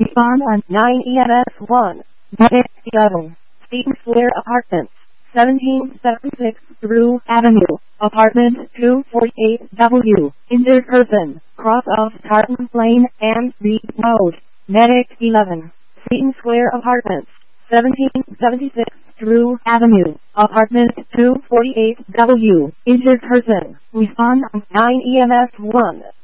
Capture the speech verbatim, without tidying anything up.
Respond on nine E M S one. Medic eleven. Stevens Square Apartments. seventeen seventy-six Drew Avenue. Apartment two forty-eight W. Injured person. Cross of Tartan Lane and Reed Road. Medic eleven. Stevens Square Apartments. seventeen seventy-six Drew Avenue. Apartment two forty-eight W. Injured person. Respond on nine E M S one.